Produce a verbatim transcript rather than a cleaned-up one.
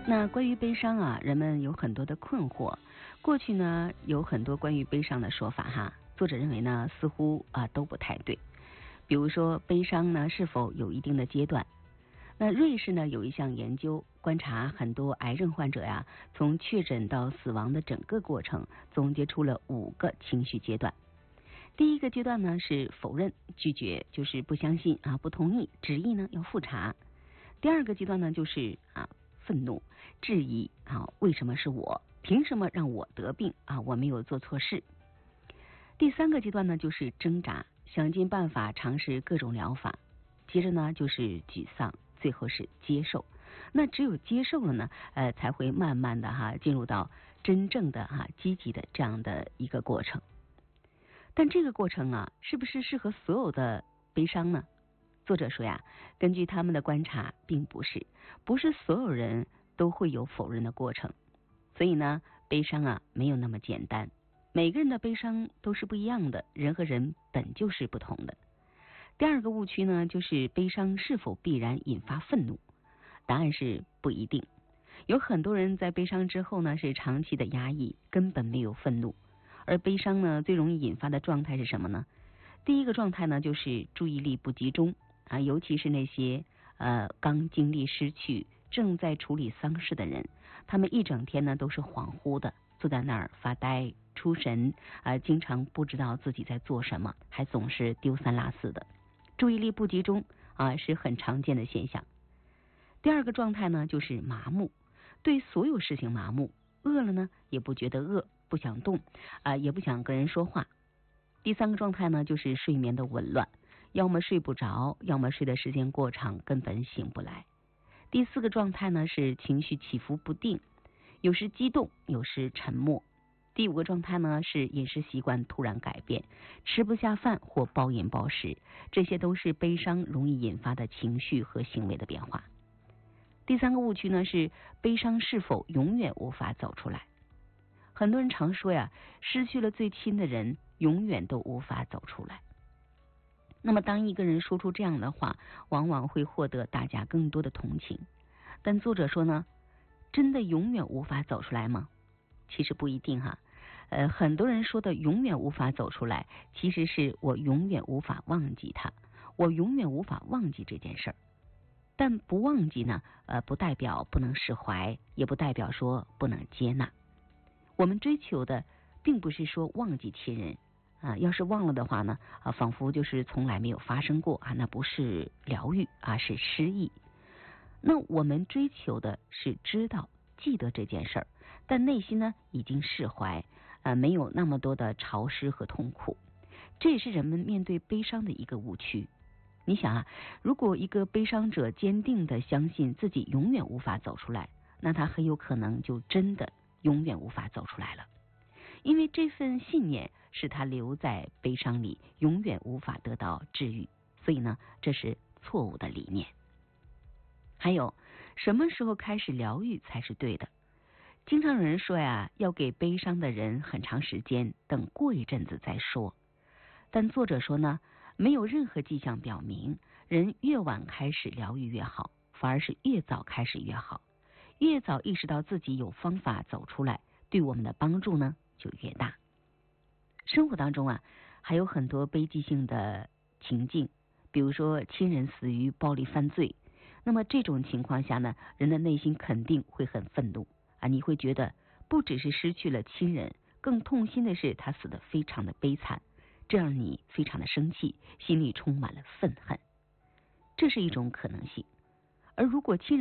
那关于悲伤啊，人们有很多的困惑。过去呢，有很多关于悲伤的说法哈。作者认为呢，似乎啊都不太对。比如说，悲伤呢是否有一定的阶段？那瑞士呢有一项研究，观察很多癌症患者呀，从确诊到死亡的整个过程，总结出了五个情绪阶段。第一个阶段呢是否认、拒绝，就是不相信啊，不同意，执意呢要复查。第二个阶段呢就是啊愤怒、质疑啊，为什么是我？凭什么让我得病啊？我没有做错事。第三个阶段呢就是挣扎，想尽办法尝试各种疗法。接着呢就是沮丧，最后是接受。那只有接受了呢，呃，才会慢慢的哈进入到真正的哈积极的这样的一个过程。但这个过程啊，是不是适合所有的悲伤呢？作者说呀，根据他们的观察，并不是，不是所有人都会有否认的过程。所以呢，悲伤啊没有那么简单，每个人的悲伤都是不一样的，人和人本就是不同的。第二个误区呢，就是悲伤是否必然引发愤怒？答案是不一定。有很多人在悲伤之后呢，是长期的压抑，根本没有愤怒。而悲伤呢，最容易引发的状态是什么呢？第一个状态呢，就是注意力不集中啊，尤其是那些呃刚经历失去、正在处理丧事的人，他们一整天呢都是恍惚的，坐在那儿发呆、出神啊、呃，经常不知道自己在做什么，还总是丢三落四的。注意力不集中啊，是很常见的现象。第二个状态呢，就是麻木，对所有事情麻木，饿了呢也不觉得饿，不想动啊、呃，也不想跟人说话。第三个状态呢，就是睡眠的紊乱，要么睡不着，要么睡的时间过长，根本醒不来。第四个状态呢，是情绪起伏不定，有时激动，有时沉默。第五个状态呢，是饮食习惯突然改变，吃不下饭或暴饮暴食，这些都是悲伤容易引发的情绪和行为的变化。第三个误区呢，是悲伤是否永远无法走出来？很多人常说呀，失去了最亲的人，永远都无法走出来。那么当一个人说出这样的话，往往会获得大家更多的同情。但作者说呢，真的永远无法走出来吗？其实不一定哈。呃，很多人说的永远无法走出来，其实是我永远无法忘记他，我永远无法忘记这件事儿。但不忘记呢，呃，不代表不能释怀，也不代表说不能接纳。我们追求的并不是说忘记亲人啊，要是忘了的话呢，啊，仿佛就是从来没有发生过啊，那不是疗愈啊，是失忆。那我们追求的是知道、记得这件事儿，但内心呢已经释怀，啊，没有那么多的潮湿和痛苦。这也是人们面对悲伤的一个误区。你想啊，如果一个悲伤者坚定的相信自己永远无法走出来，那他很有可能就真的永远无法走出来了。因为这份信念使他留在悲伤里，永远无法得到治愈。所以呢，这是错误的理念。还有，什么时候开始疗愈才是对的？经常有人说呀，要给悲伤的人很长时间，等过一阵子再说。但作者说呢，没有任何迹象表明人越晚开始疗愈越好，反而是越早开始越好。越早意识到自己有方法走出来，对我们的帮助呢就越大。生活当中啊，还有很多悲剧性的情境，比如说亲人死于暴力犯罪。那么这种情况下呢，人的内心肯定会很愤怒啊！你会觉得不只是失去了亲人，更痛心的是他死得非常的悲惨，这让你非常的生气，心里充满了愤恨。这是一种可能性。而如果亲人